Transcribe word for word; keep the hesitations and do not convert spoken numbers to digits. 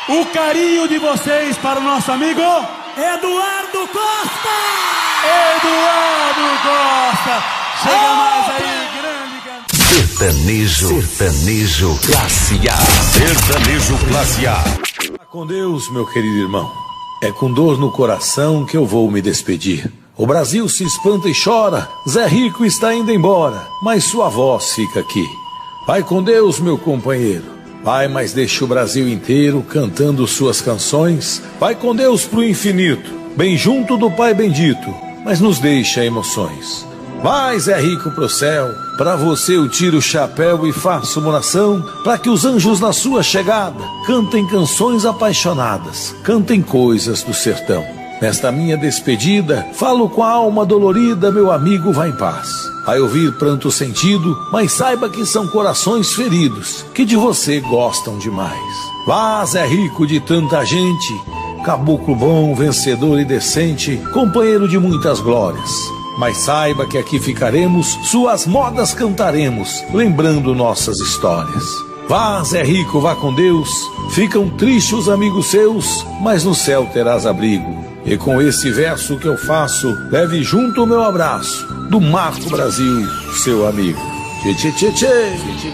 o carinho de vocês para o nosso amigo Eduardo Costa! Eduardo Costa! Chega oh, mais aí, grande cantor. Sertanejo, sertanejo, classe A. Sertanejo, classe A. Com Deus, meu querido irmão. É com dor no coração que eu vou me despedir. O Brasil se espanta e chora, Zé Rico está indo embora, mas sua voz fica aqui. Vai com Deus, meu companheiro. Vai, mas deixa o Brasil inteiro cantando suas canções. Vai com Deus pro infinito, bem junto do Pai bendito, mas nos deixa emoções. Vai, Zé Rico, pro céu, pra você eu tiro o chapéu e faço uma oração, pra que os anjos na sua chegada cantem canções apaixonadas, cantem coisas do sertão. Nesta minha despedida, falo com a alma dolorida, meu amigo, vá em paz. Vai ouvir pranto sentido, mas saiba que são corações feridos, que de você gostam demais. Vá, Zé Rico de tanta gente, caboclo bom, vencedor e decente, companheiro de muitas glórias. Mas saiba que aqui ficaremos, suas modas cantaremos, lembrando nossas histórias. Vá, Zé Rico, vá com Deus, ficam tristes os amigos seus, mas no céu terás abrigo. E com esse verso que eu faço, leve junto o meu abraço, do Marco Brasil, seu amigo. Tchê, tchê, tchê, tchê.